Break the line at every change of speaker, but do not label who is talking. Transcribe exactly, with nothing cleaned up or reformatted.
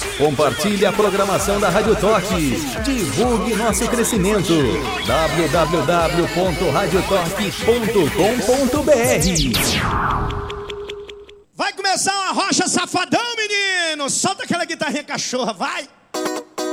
Compartilhe a programação da Rádio Torque. Divulgue nosso crescimento. w w w ponto rádio torque ponto com ponto b r.
Vai começar uma rocha safadão, menino. Solta aquela guitarrinha cachorra, vai.